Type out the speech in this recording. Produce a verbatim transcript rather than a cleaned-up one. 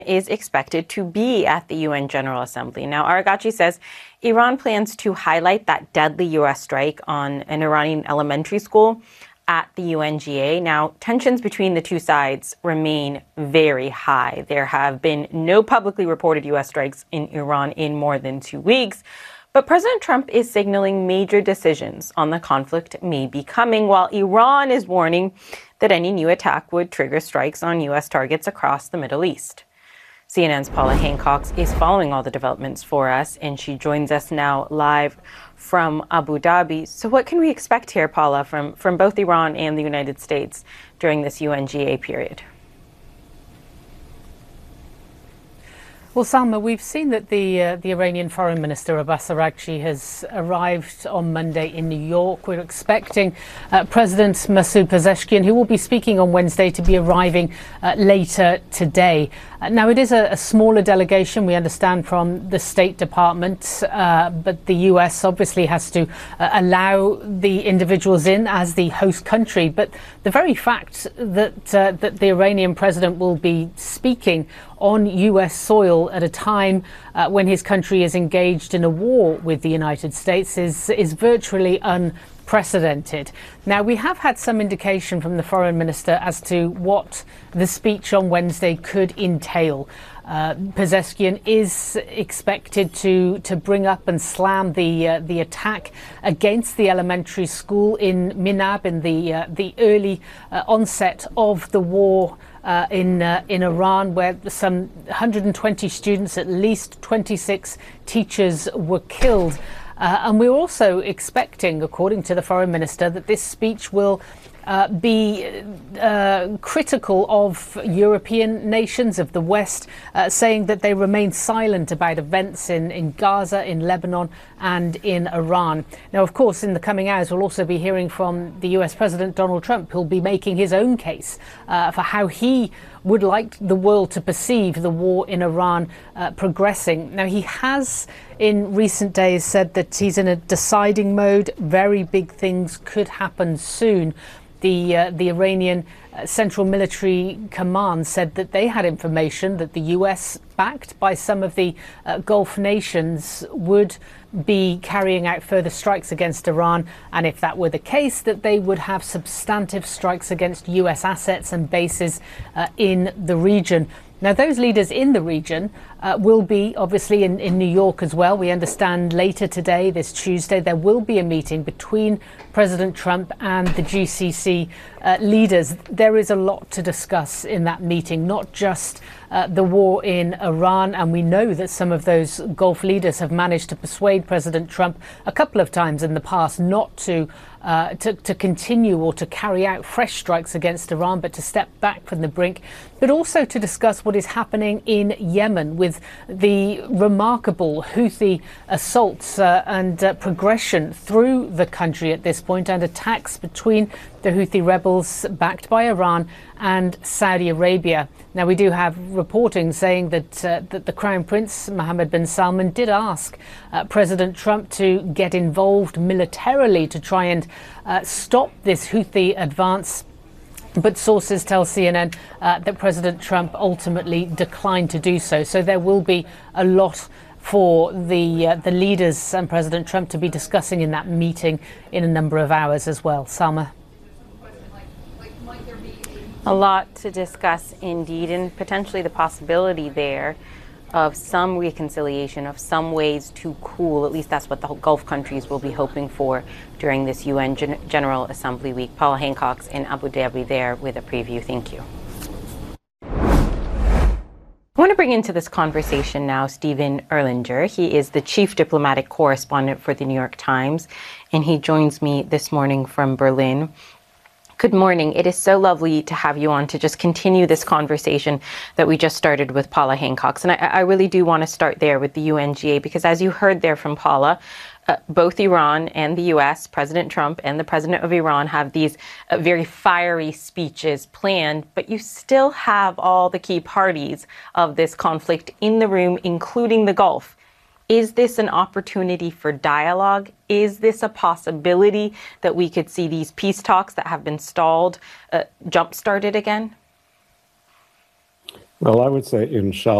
is expected to be at the U N General Assembly. Now, Arghachi says Iran plans to highlight that deadly U S strike on an Iranian elementary school at the U N G A. Now, tensions between the two sides remain very high. There have been no publicly reported U S strikes in Iran in more than two weeks. But President Trump is signaling major decisions on the conflict may be coming, while Iran is warning that any new attack would trigger strikes on U S targets across the Middle East. C N N's Paula Hancock is following all the developments for us, and she joins us now live from Abu Dhabi. So what can we expect here, Paula, from, from both Iran and the United States during this U N G A period? Well, Salma, we've seen that the uh, the Iranian Foreign Minister Abbas Araghchi has arrived on Monday in New York. We're expecting uh, President Masoud Pezeshkian, who will be speaking on Wednesday, to be arriving uh, later today. Uh, now, it is a, a smaller delegation, we understand, from the State Department, uh, but the U S obviously has to uh, allow the individuals in as the host country. But the very fact that uh, that the Iranian president will be speaking on U S soil at a time uh, when his country is engaged in a war with the United States is is virtually unprecedented. Now, we have had some indication from the foreign minister as to what the speech on Wednesday could entail. Uh, Pezeshkian is expected to to bring up and slam the uh, the attack against the elementary school in Minab in the uh, the early uh, onset of the war Uh, in uh, in Iran, where some one hundred twenty students, at least twenty-six teachers were killed. Uh, and we're also expecting, according to the foreign minister, that this speech will uh, be uh, critical of European nations of the West, uh, saying that they remain silent about events in, in Gaza, in Lebanon and in Iran. Now, of course, in the coming hours, we'll also be hearing from the U S President Donald Trump, who'll be making his own case uh, for how he would like the world to perceive the war in Iran uh, progressing. Now, he has in recent days said that he's in a deciding mode. Very big things could happen soon. The, uh, the Iranian uh, Central Military Command said that they had information that the U S, backed by some of the uh, Gulf nations, would be carrying out further strikes against Iran, and if that were the case, that they would have substantive strikes against U S assets and bases uh, in the region. Now, those leaders in the region uh, will be obviously in, in New York as well. We understand later today, this Tuesday, there will be a meeting between President Trump and the G C C uh, leaders. There is a lot to discuss in that meeting, not just uh, the war in Iran. And we know that some of those Gulf leaders have managed to persuade President Trump a couple of times in the past not to Uh, to, to continue or to carry out fresh strikes against Iran, but to step back from the brink, but also to discuss what is happening in Yemen with the remarkable Houthi assaults uh, and uh, progression through the country at this point, and attacks between the Houthi rebels backed by Iran and Saudi Arabia. Now, we do have reporting saying that, uh, that the Crown Prince, Mohammed bin Salman, did ask uh, President Trump to get involved militarily to try and uh, stop this Houthi advance. But sources tell C N N uh, that President Trump ultimately declined to do so. So there will be a lot for the uh, the leaders and President Trump to be discussing in that meeting in a number of hours as well. Salma. A lot to discuss indeed, and potentially the possibility there of some reconciliation, of some ways to cool. At least that's what the Gulf countries will be hoping for during this U N Gen- General Assembly week. Paula Hancock in Abu Dhabi there with a preview. Thank you. I want to bring into this conversation now Stephen Erlanger. He is the chief diplomatic correspondent for the New York Times, and he joins me this morning from Berlin. Good morning. It is so lovely to have you on to just continue this conversation that we just started with Paula Hancock. And I, I really do want to start there with the U N G A, because as you heard there from Paula, uh, both Iran and the U S, President Trump and the president of Iran, have these uh, very fiery speeches planned, but you still have all the key parties of this conflict in the room, including the Gulf. Is this an opportunity for dialogue? Is this a possibility that we could see these peace talks that have been stalled uh, jump-started again? Well, I would say inshallah.